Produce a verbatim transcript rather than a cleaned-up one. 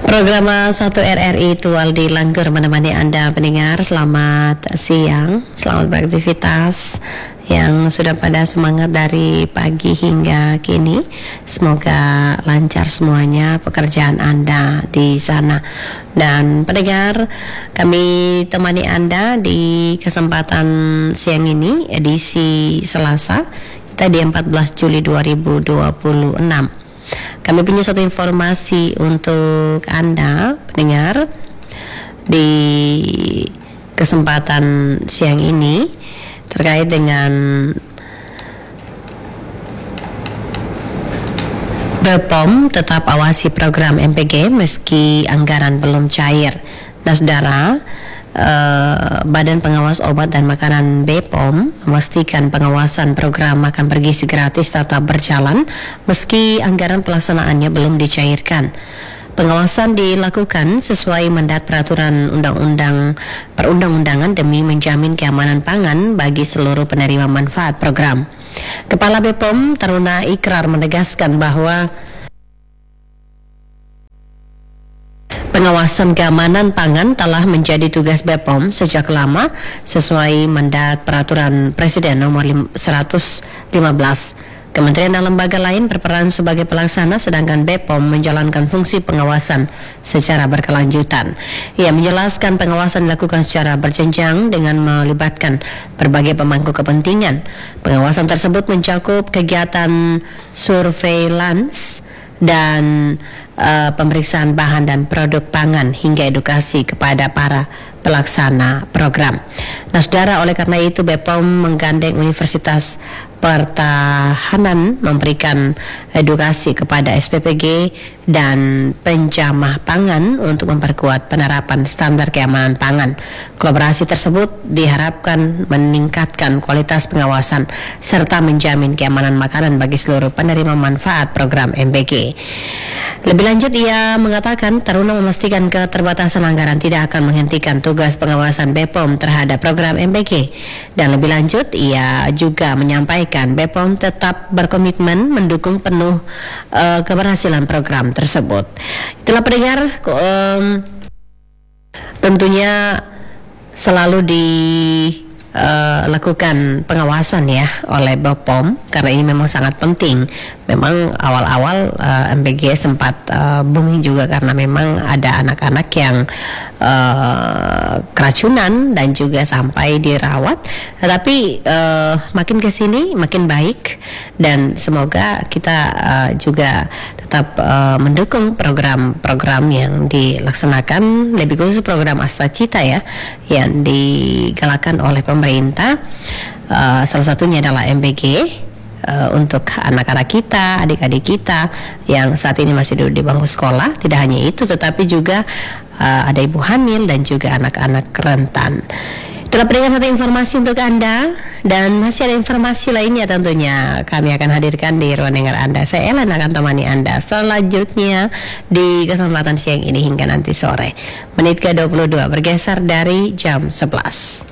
Program satu R R I Tualdi Langgur menemani Anda pendengar. Selamat siang, selamat beraktivitas yang sudah pada semangat dari pagi hingga kini. Semoga lancar semuanya pekerjaan Anda di sana. Dan pendengar, kami temani Anda di kesempatan siang ini, edisi Selasa, kita di empat belas Juli dua ribu dua puluh enam. Kami punya satu informasi untuk Anda pendengar di kesempatan siang ini terkait dengan B P O M tetap awasi program M P G meski anggaran belum cair. Nah, saudara, Uh, Badan Pengawas Obat dan Makanan B P O M memastikan pengawasan program makan bergizi gratis tetap berjalan meski anggaran pelaksanaannya belum dicairkan. Pengawasan dilakukan sesuai mandat peraturan undang-undang perundang-undangan demi menjamin keamanan pangan bagi seluruh penerima manfaat program. Kepala B P O M Taruna Ikrar menegaskan bahwa pengawasan keamanan pangan telah menjadi tugas B P O M sejak lama sesuai mandat peraturan Presiden nomor seratus lima belas. Kementerian dan lembaga lain berperan sebagai pelaksana sedangkan B P O M menjalankan fungsi pengawasan secara berkelanjutan. Ia menjelaskan pengawasan dilakukan secara berjenjang dengan melibatkan berbagai pemangku kepentingan. Pengawasan tersebut mencakup kegiatan surveillance dan uh, pemeriksaan bahan dan produk pangan hingga edukasi kepada para pelaksana program. Nah, saudara, oleh karena itu B P O M menggandeng Universitas Pertahanan memberikan edukasi kepada S P P G dan penjamah pangan untuk memperkuat penerapan standar keamanan pangan. Kolaborasi tersebut diharapkan meningkatkan kualitas pengawasan serta menjamin keamanan makanan bagi seluruh penerima manfaat program M P G. Lebih lanjut, ia mengatakan Taruna memastikan keterbatasan anggaran tidak akan menghentikan tugas pengawasan B P O M terhadap program M P G. Dan lebih lanjut, ia juga menyampaikan B P O M tetap berkomitmen mendukung penuh uh, keberhasilan program tersebut. Itulah pendengar, um, tentunya selalu dilakukan uh, pengawasan ya oleh B P O M karena ini memang sangat penting. Memang awal-awal uh, M P G sempat uh, booming juga karena memang ada anak-anak yang uh, keracunan dan juga sampai dirawat. Tetapi uh, makin kesini makin baik dan semoga kita uh, juga tetap uh, mendukung program-program yang dilaksanakan, lebih khusus program Asta Cita ya yang digalakkan oleh pemerintah. Uh, salah satunya adalah M P G. Uh, untuk anak-anak kita, adik-adik kita yang saat ini masih duduk di bangku sekolah. Tidak hanya itu, tetapi juga uh, ada ibu hamil dan juga anak-anak rentan. Itulah pendengar satu informasi untuk Anda, dan masih ada informasi lainnya tentunya kami akan hadirkan di ruang dengar Anda. Saya Ellen akan temani Anda selanjutnya di kesempatan siang ini hingga nanti sore. Menit ke dua puluh dua bergeser dari jam sebelas.